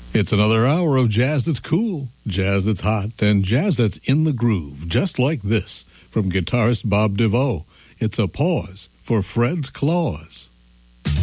It's another hour of jazz that's cool, jazz that's hot, and jazz that's in the groove, just like this, from guitarist Bob DeVoe. It's a pause for Fred's Claws.